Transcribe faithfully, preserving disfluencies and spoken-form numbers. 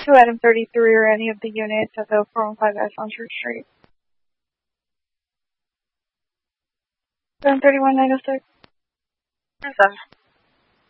to item thirty-three or any of the units at the four one five S on Church Street. seven thirty-one nine oh six. Yes, sir.